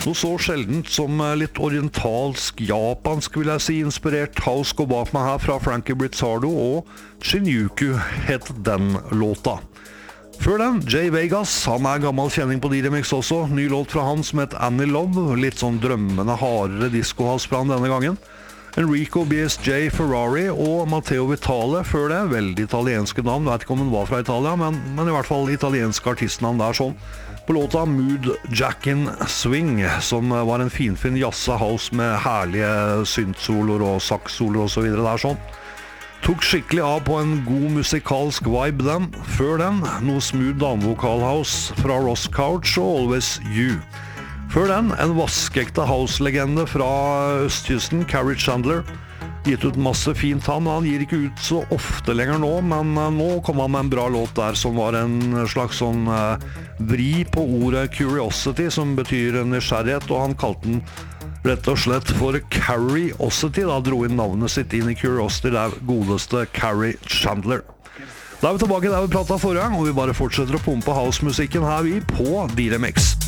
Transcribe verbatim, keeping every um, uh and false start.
Noe så sjeldent som litt orientalsk, japansk vil jeg si, inspirert house går bak meg her fra Frankie Brizzardo, og Shinjuku het den låta. Før den, Jay Vegas, han er gammel kjenning på D-Remix også, ny låt fra han som het Annie Love, litt sånn drømmende, hardere disco-house fra han denne gangen. Enrico B S J Ferrari og Matteo Vitale før det, veldig italienske navn, vet ikke om han var fra Italia, men, men i hvert fall italienske artistnavn der sånn. På låta Mood Jackin' Swing, som var en finfin jazza house med herlige syntsoloer og saxsoloer og så videre der sånn. Tok skikkelig av på en god musikalsk vibe den. Før den, noe smooth damvokalhouse fra Ross Couch og Always You. Før den, en vaskekte house-legende fra østkysten, Carrie Chandler. Gitt ut masse fint han, han gir ikke ut så ofte lenger nå, men nå kom han med en bra låt der som var en slags sånn uh, vri på ordet curiosity, som betyr nysgjerrighet, og han kalte den rett og slett for Carriosity, da dro inn navnet sitt inn i Curiosity, det er godeste Carrie Chandler. Da er vi tilbake der vi pratet forrige gang, og vi bare fortsetter å pumpe house-musikken her vi på D-Remix.